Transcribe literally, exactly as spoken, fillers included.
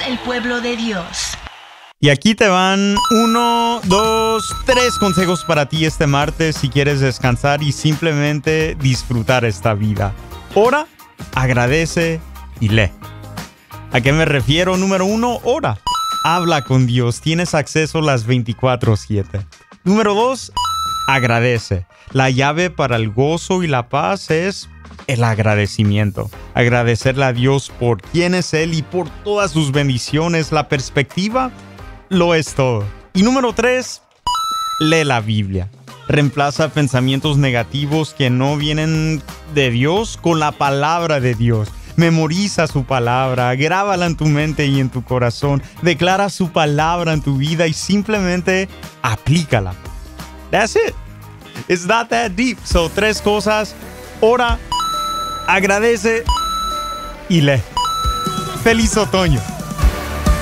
el pueblo de Dios. Y aquí te van uno, dos, tres consejos para ti este martes si quieres descansar y simplemente disfrutar esta vida. Ora, agradece y lee. ¿A qué me refiero? Número uno, ora. Habla con Dios. Tienes acceso las veinticuatro siete. Número dos, agradece. La llave para el gozo y la paz es el agradecimiento. Agradecerle a Dios por quién es Él y por todas sus bendiciones. La perspectiva lo es todo. Y número tres, lee la Biblia. Reemplaza pensamientos negativos que no vienen de Dios con la palabra de Dios. Memoriza su palabra, grábala en tu mente y en tu corazón. Declara su palabra en tu vida y simplemente aplícala. That's it. It's not that deep. So, tres cosas. Ora, agradece y lee. ¡Feliz otoño!